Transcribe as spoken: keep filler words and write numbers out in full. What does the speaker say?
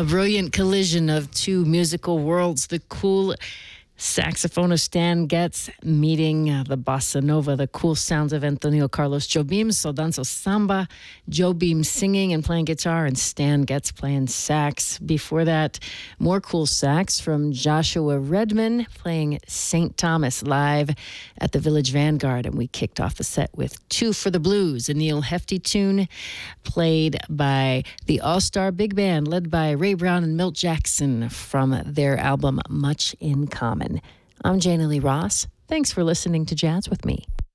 A brilliant collision of two musical worlds. The cool saxophonist Stan Getz meeting uh, the bossa nova, the cool sounds of Antonio Carlos Jobim, So Danzo Samba, Jobim singing and playing guitar, and Stan Getz playing sax. Before that, more cool sax from Joshua Redman playing Saint Thomas live at the Village Vanguard. And we kicked off the set with Two for the Blues, a Neil Hefti tune played by the All-Star Big Band led by Ray Brown and Milt Jackson from their album Much in Common. I'm Jana Lee Ross. Thanks for listening to Jazz with Me.